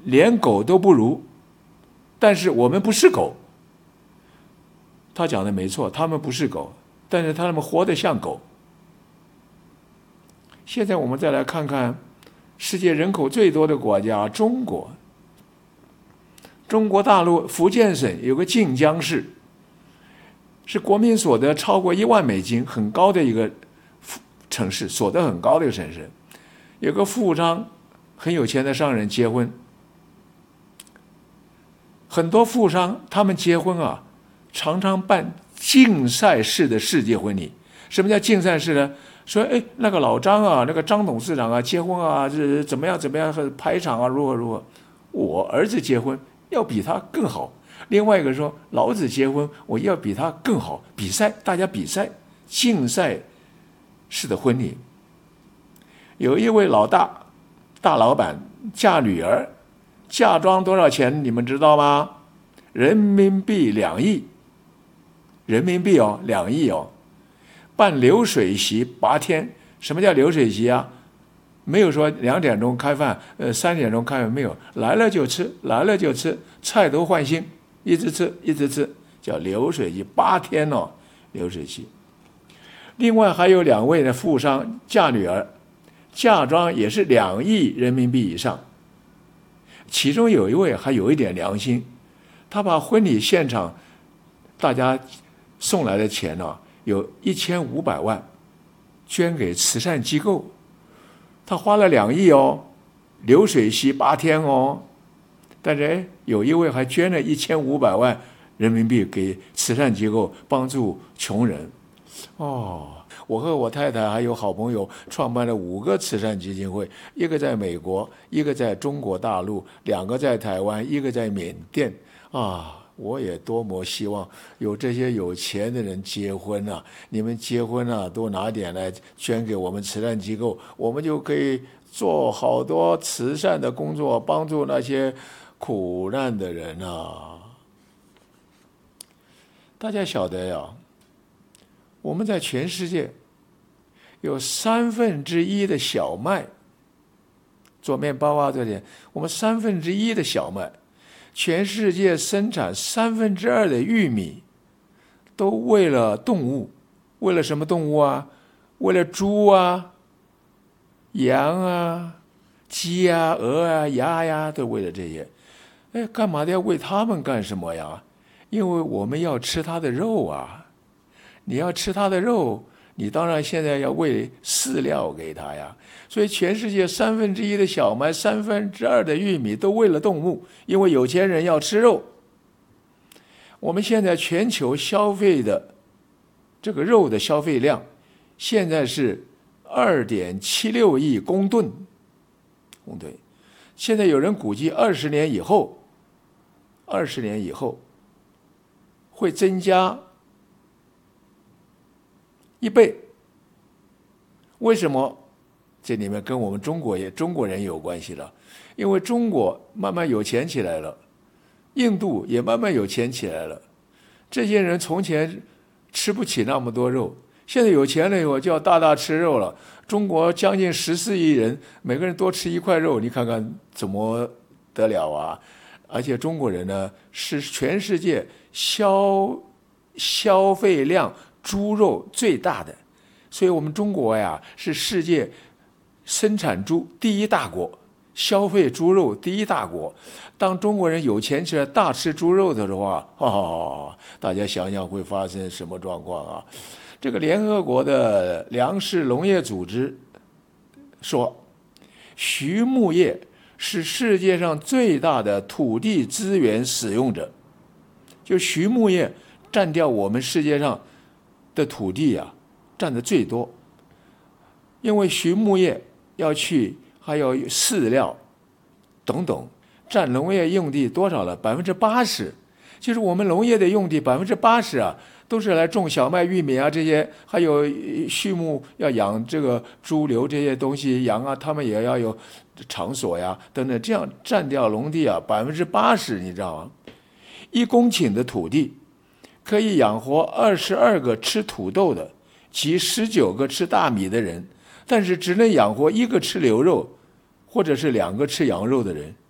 连狗都不如，但是我们不是狗。他讲的没错，他们不是狗，但是他们活得像狗。现在我们再来看看世界人口最多的国家中国。中国大陆福建省有个晋江市，是国民所得超过1万美金，很高的一个城市，所得很高的一个城市。有个富商，很有钱的商人结婚，很多富商他们结婚啊，常常办竞赛式的世界婚礼。什么叫竞赛式呢？说那个老张啊，那个张董事长啊，结婚啊，这怎么样怎么样，排场啊，如何如何。我儿子结婚要比他更好。另外一个说，老子结婚我要比他更好，比赛，大家比赛，竞赛式的婚礼。有一位大老板嫁女儿，嫁妆多少钱你们知道吗？人民币2亿，人民币哦，2亿哦。办流水席8天。什么叫流水席啊？没有说2点钟开饭，3点钟开饭，没有，来了就吃，来了就吃，菜都换新，一直吃一直吃，叫流水席，8天哦，流水席。另外还有2位的富商嫁女儿，嫁妆也是2亿人民币以上。其中有一位还有一点良心，他把婚礼现场大家送来的钱呢，有1500万捐给慈善机构。他花了2亿哦，流水席8天哦，但是有一位还捐了1500万人民币给慈善机构，帮助穷人。我和我太太还有好朋友创办了5个慈善基金会，一个在美国，一个在中国大陆，2个在台湾，一个在缅甸。我也多么希望有这些有钱的人结婚啊！你们结婚啊，多拿点来捐给我们慈善机构，我们就可以做好多慈善的工作，帮助那些苦难的人啊！大家晓得呀，我们在全世界有1/3的小麦做面包啊，这点我们1/3的小麦。全世界生产2/3的玉米，都为了动物。为了什么动物啊？为了猪啊、羊啊、鸡啊、鹅啊、鸭呀，都为了这些。干嘛的要为他们干什么呀？因为我们要吃它的肉啊。你要吃它的肉，你当然现在要喂饲料给它呀。所以全世界1/3的小麦，2/3的玉米都为了动物，因为有钱人要吃肉。我们现在全球消费的这个肉的消费量，现在是2.76亿公吨。现在有人估计20年以后会增加1倍。为什么？这里面跟我们中国人有关系了。因为中国慢慢有钱起来了，印度也慢慢有钱起来了。这些人从前吃不起那么多肉，现在有钱了以后就要大大吃肉了。中国将近14亿人，每个人多吃1块肉，你看看怎么得了啊？而且中国人呢，是全世界消费量猪肉最大的，所以我们中国呀是世界生产猪第1大国，消费猪肉第1大国。当中国人有钱起来大吃猪肉的话，大家想想会发生什么状况啊？这个联合国的粮食农业组织说，畜牧业是世界上最大的土地资源使用者，就畜牧业占掉我们世界上的土地啊，占的最多。因为畜牧业还有饲料等等，占农业用地多少了？80%，就是我们农业的用地80%啊，都是来种小麦、玉米啊这些，还有畜牧要养这个猪牛这些东西，羊啊，他们也要有场所呀等等，这样占掉农地啊80%，你知道吗？1公顷的土地可以养活22个吃土豆的及19个吃大米的人，但是只能养活1个吃牛肉或者是2个吃羊肉的人。